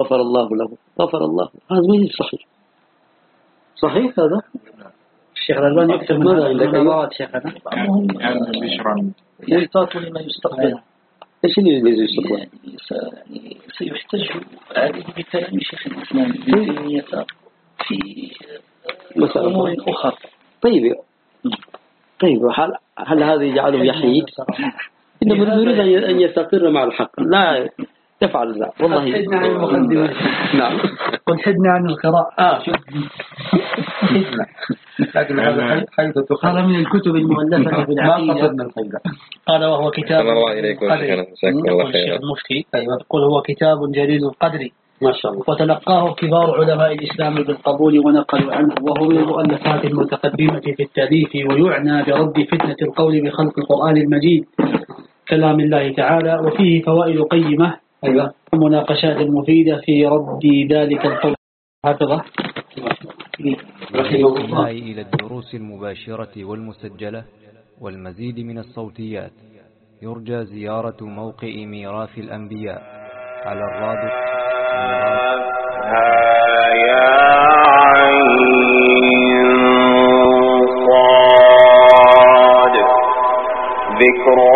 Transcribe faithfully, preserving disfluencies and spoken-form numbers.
غفر الله له غفر الله، هذا ما صحيح. صحيح هذا؟ الشيخ الألباني يكتب من هذا المناظرات شيخنا يعني بشرا يلتاط لما يستقبل. إيش اللي الذي يستقبل؟ يعني سيحتج عليه بكلام شيخ الإسلام ابن تيمية في أمور أخرى. طيب طيب هل هل هذا يجعله يحيد؟ إنما يريد أن يستقر مع الحق، لا يفعل ذلك. والله حدنا عن المقدمة. نعم قل حدنا عن القراءة. آه شوف حدنا. لكن هذا حيث هذا من الكتب المؤلفة في العقيدة. قال وهو كتاب. الله إليكم شكرا الله خير. المفتي يقول هو كتاب جليل القدر ما شاء الله، وتلقاه كبار علماء الإسلام بالقبول ونقلوا عنه، وهو من المؤلفات المتقدمة في التأليف، ويعنى برد فتنة القول بخلق القرآن المجيد كلام الله تعالى، وفيه فوائد قيمة أيضا ومناقشات مفيدة في رد ذلك القول. هكذا إلى الدروس المباشرة والمسجلة والمزيد من الصوتيات يرجى زيارة موقع ميراث الأنبياء على الرابط ذكر